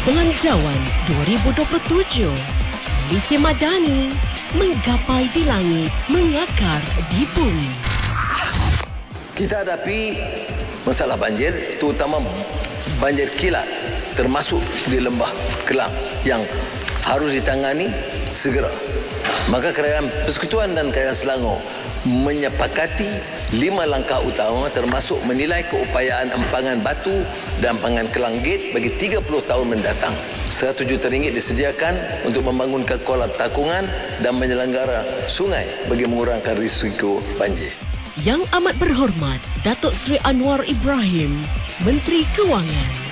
Belanjawan 2027. Malaysia Madani menggapai di langit, mengakar di bumi. Kita hadapi masalah banjir, terutama banjir kilat, termasuk di Lembah Kelang yang harus ditangani segera. Maka Kerajaan Persekutuan dan Kerajaan Selangor menyepakati 5 langkah utama, termasuk menilai keupayaan empangan batu dan empangan Kelang Gate bagi 30 tahun mendatang. RM100 juta disediakan untuk membangunkan kolam takungan dan menyelenggara sungai bagi mengurangkan risiko banjir. Yang amat berhormat Datuk Seri Anwar Ibrahim, Menteri Kewangan.